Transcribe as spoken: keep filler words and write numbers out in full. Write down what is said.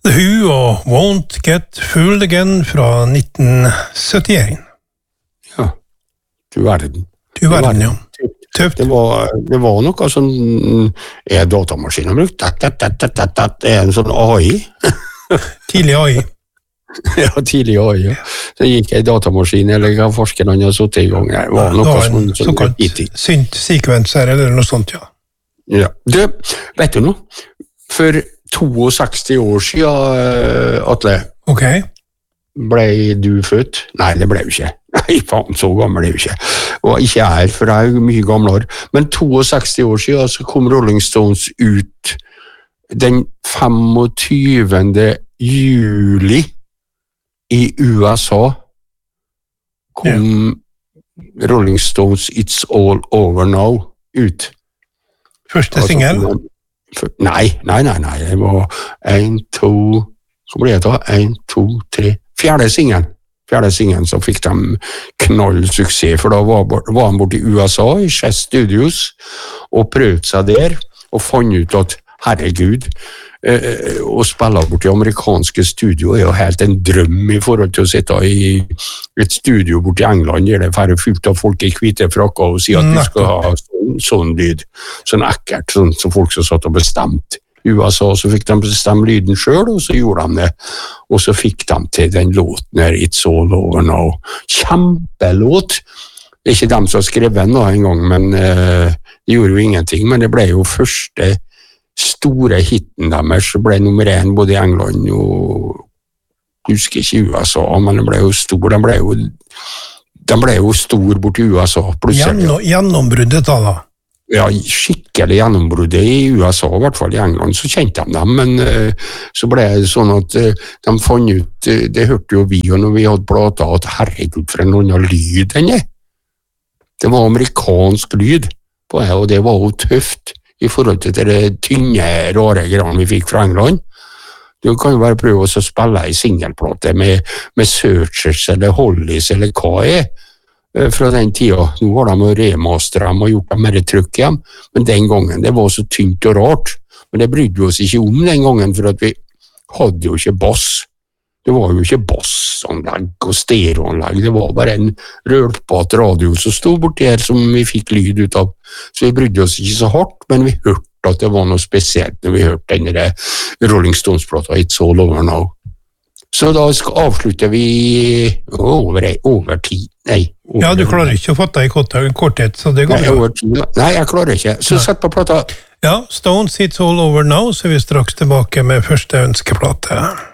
The Who og Won't Get Fooled Again fra nitten syttien. Ja, du verden. Du verden, ja. Tøft. Det var, det var noe sånn, er datamaskinen brukt? Det er en sånn A I. Tidlig A I. Ja, tidlig A I, ja. Så gikk jeg i datamaskin, eller hva forskerne har satt i gang. Det var noe ja, sånn, sånn såkalt synt-sekvenser, eller noe sånt, ja. Ja, du, vet du noe? For seksti år siden, Atle, okay. ble du født? Nei, det ble jo ikke. Nei, faen, så gammel er jo ikke. Og ikke jeg, for jeg er jo mye gamlere. Men seksti år siden så kom Rolling Stones ut den tjuefemte juli i U S A. Kom ja. Rolling Stones It's All Over Now ut. Første singel? Nei, nei, nei, nei. Det var en, to, så ble det da, en, to, tre, fjerde singel. Fjerde singelen så fikk de knall suksess, for da var, var han borte i U S A, i Chess Studios, og prøvde seg der, og fant ut at, herregud, eh, å spille bort i amerikanske studio er jo helt en drøm i forhold til å sitte i et studio bort i England, der det er færre fullt av folk i hvite frakker og sier at du skal ha sånn, sånn lyd, sånn ekkert, sånn som folk som satt og bestemte. I U S A så fikk de bestemme lyden selv, og så gjorde de det. Og så fikk de til den låten her, It's All Over Now. Kjempelåt! Det er ikke dem som har skrevet den da en gang, men uh, det gjorde jo ingenting. Men det ble jo første store hitten deres, så ble nummer én både i England og jeg husker ikke U S A, men det ble jo stor. De ble jo, de ble jo stor bort i U S A. Gjennom, gjennombruddet da da? Ja, skikkelig gjennombruddet i U S A, i hvert fall i England, så kjente de dem, men uh, så ble det sånn at uh, de fant ut, uh, det hørte jo vi, og når vi hadde plata, at herregud, for en annen lyd denne. Det var amerikansk lyd på det, og det var jo tøft i forhold til det tynne, rare greiene vi fikk fra England. Du kan jo bare prøve å spille i singelplate med, med Searchers eller Hollies eller hva er fra den tida. Nå har de remasteret dem og gjort dem mer trykk igjen, men den gangen det var så tynt og rart. Men det brydde vi oss ikke om den gangen, for at vi hadde jo ikke bass. Det var jo ikke bassanlegg og stereoanlegg, det var bare en rølpete radio som stod borti her som vi fikk lyd ut av. Så vi brydde oss ikke så hardt, men vi hørte at det var noe spesielt når vi hørte denne Rolling Stones-plata It's All Over Now. Så da skal avslutte vi over, over tid. Nei. Over, ja, du klarer ikke å få det i korthet, så det går nei, over tid. Nei, jeg klarer ikke. Så ja. Sett på plata. Ja, Stones It's All Over Now, så er vi straks tilbake med første ønskeplate.